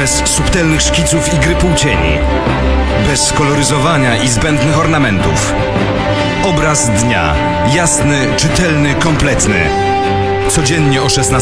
Bez subtelnych szkiców i gry półcieni. Bez koloryzowania i zbędnych ornamentów. Obraz dnia. Jasny, czytelny, kompletny. Codziennie o 16:00.